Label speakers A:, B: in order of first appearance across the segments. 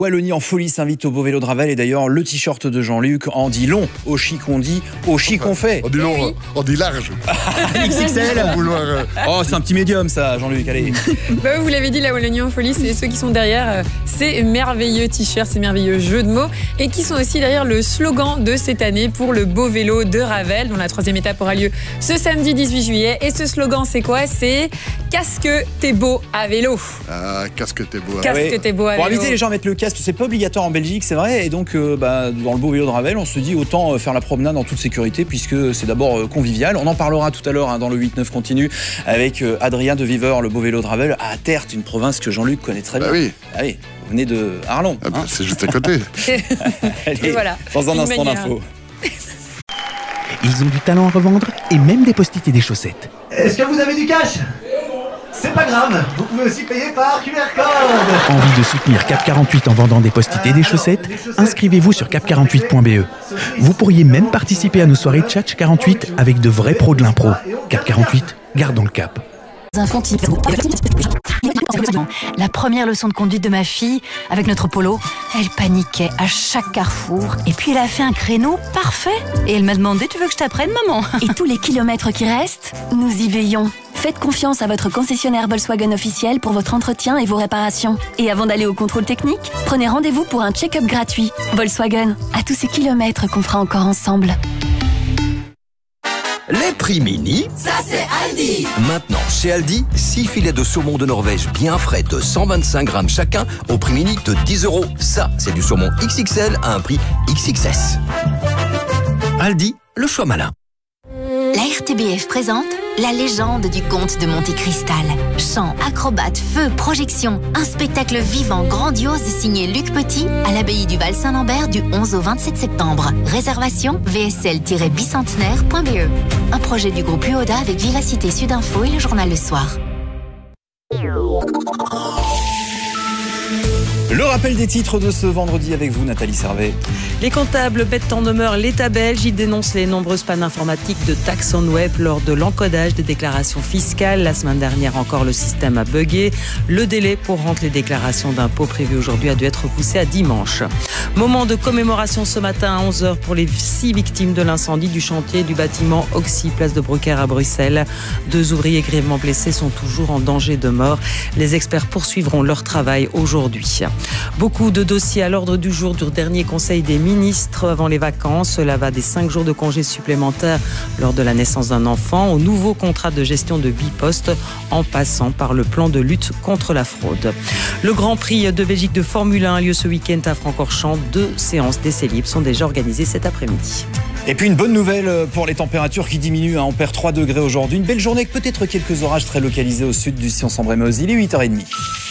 A: Wallonie en folie s'invite au beau vélo de Ravel et d'ailleurs le t-shirt de Jean-Luc en dit long, au chic on dit, au chic on fait.
B: On dit long, on dit large.
A: XXL. Oh, c'est un petit médium ça, Jean-Luc, allez.
C: Bah, vous l'avez dit, la Wallonie en folie, c'est ceux qui sont derrière ces merveilleux t-shirts, ces merveilleux jeux de mots et qui sont aussi derrière le slogan de cette année pour le beau vélo de Ravel, dont la 3e étape aura lieu ce samedi 18 juillet. Et ce slogan, c'est quoi? C'est « Casque, t'es beau à vélo ».
B: Ah, casque, t'es beau à vélo.
C: Casque, t'es beau à vélo.
A: Pour inviter les gens à mettre le casque, c'est pas obligatoire en Belgique, c'est vrai. Et donc, dans le beau vélo de Ravel, on se dit autant faire la promenade en toute sécurité puisque c'est d'abord convivial. On en parlera tout à l'heure dans le 8-9 continu avec Adrien de Viveur, le beau vélo de Ravel, à Tertre, une province que Jean-Luc connaît très bien.
B: Oui.
A: Ah oui, vous venez de Arlon.
B: Ah bah, c'est juste à côté.
A: Allez,
C: et voilà.
A: dans un instant d'info.
D: Ils ont du talent à revendre et même des post-it et des chaussettes.
E: Est-ce que vous avez du cash? C'est pas grave, vous pouvez aussi payer par QR code.
D: Envie de soutenir Cap 48 en vendant des post-it et des chaussettes? Inscrivez-vous sur cap48.be. Vous pourriez même participer à nos soirées Tchatch 48 avec de vrais pros de l'impro. Cap 48, gardons le cap.
F: La première leçon de conduite de ma fille, avec notre polo, elle paniquait à chaque carrefour. Et puis elle a fait un créneau parfait. Et elle m'a demandé, tu veux que je t'apprenne, maman?
G: Et tous les kilomètres qui restent, nous y veillons. Faites confiance à votre concessionnaire Volkswagen officiel pour votre entretien et vos réparations. Et avant d'aller au contrôle technique, prenez rendez-vous pour un check-up gratuit. Volkswagen, à tous ces kilomètres qu'on fera encore ensemble.
H: Les prix mini,
I: ça c'est Aldi.
H: Maintenant, chez Aldi, 6 filets de saumon de Norvège bien frais de 125 grammes chacun au prix mini de 10 €. Ça, c'est du saumon XXL à un prix XXS. Aldi, le choix malin.
G: La RTBF présente la légende du comte de Monte Cristal. Chants, acrobates, feux, projections. Un spectacle vivant, grandiose signé Luc Petit à l'abbaye du Val-Saint-Lambert du 11 au 27 septembre. Réservation vsl-bicentenaire.be. Un projet du groupe UODA avec Vivacité Sudinfo et le journal Le Soir.
A: Le rappel des titres de ce vendredi avec vous, Nathalie Servet.
J: Les comptables mettent en demeure l'État belge. Ils dénoncent les nombreuses pannes informatiques de taxes on web lors de l'encodage des déclarations fiscales. La semaine dernière encore, le système a bugué. Le délai pour rendre les déclarations d'impôts prévues aujourd'hui a dû être repoussé à dimanche. Moment de commémoration ce matin à 11h pour les 6 victimes de l'incendie du chantier du bâtiment Oxy, place de Brucker à Bruxelles. 2 ouvriers grièvement blessés sont toujours en danger de mort. Les experts poursuivront leur travail aujourd'hui. Beaucoup de dossiers à l'ordre du jour du dernier conseil des ministres avant les vacances. Cela va des 5 jours de congés supplémentaires lors de la naissance d'un enfant au nouveau contrat de gestion de Bipost en passant par le plan de lutte contre la fraude. Le Grand Prix de Belgique de Formule 1 a lieu ce week-end à Francorchamps. 2 séances d'essais libres sont déjà organisées cet après-midi.
A: Et puis une bonne nouvelle pour les températures qui diminuent. On perd 3 degrés aujourd'hui. Une belle journée avec peut-être quelques orages très localisés au sud du Sion-Sambre-et-Meuse. Il est 8h30.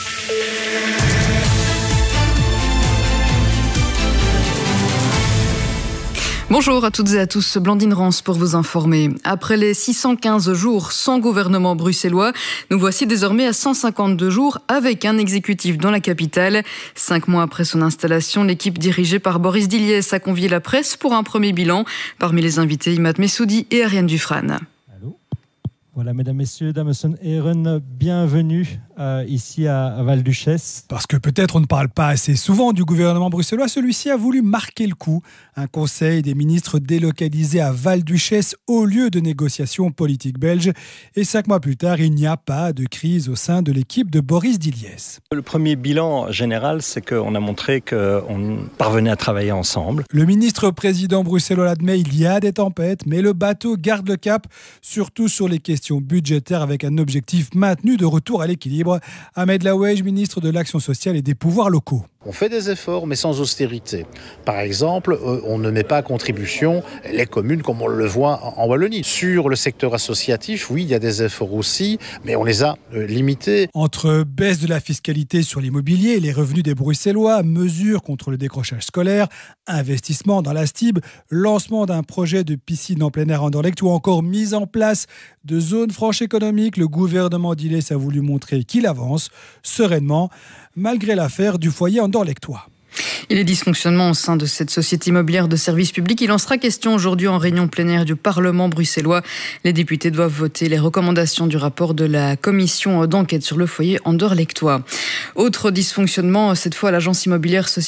K: Bonjour à toutes et à tous, Blandine Rance pour vous informer. Après les 615 jours sans gouvernement bruxellois, nous voici désormais à 152 jours avec un exécutif dans la capitale. 5 mois après son installation, l'équipe dirigée par Boris Diliès a convié la presse pour un premier bilan. Parmi les invités, Imad Messoudi et Ariane Dufrane.
L: Voilà, mesdames, messieurs, Dameson et Eren, bienvenue ici à Val-Duchesse.
M: Parce que peut-être on ne parle pas assez souvent du gouvernement bruxellois, celui-ci a voulu marquer le coup. Un conseil des ministres délocalisé à Val-Duchesse au lieu de négociations politiques belges. Et 5 mois plus tard, il n'y a pas de crise au sein de l'équipe de Boris Diliès.
L: Le premier bilan général, c'est qu'on a montré qu'on parvenait à travailler ensemble.
M: Le ministre-président bruxellois l'admet, il y a des tempêtes, mais le bateau garde le cap, surtout sur les questions budgétaires avec un objectif maintenu de retour à l'équilibre. Ahmed Laouej, ministre de l'Action sociale et des pouvoirs locaux.
N: On fait des efforts, mais sans austérité. Par exemple, on ne met pas à contribution les communes comme on le voit en Wallonie. Sur le secteur associatif, oui, il y a des efforts aussi, mais on les a limités.
M: Entre baisse de la fiscalité sur l'immobilier et les revenus des Bruxellois, mesures contre le décrochage scolaire, investissement dans la STIB, lancement d'un projet de piscine en plein air à Anderlecht ou encore mise en place de zones franches économiques, le gouvernement d'Ilès a voulu montrer qu'il avance sereinement, malgré l'affaire du foyer anderlechtois.
K: Et les dysfonctionnements au sein de cette société immobilière de service public, il en sera question aujourd'hui en réunion plénière du Parlement bruxellois. Les députés doivent voter les recommandations du rapport de la commission d'enquête sur le foyer anderlechtois. Autre dysfonctionnement, cette fois à l'agence immobilière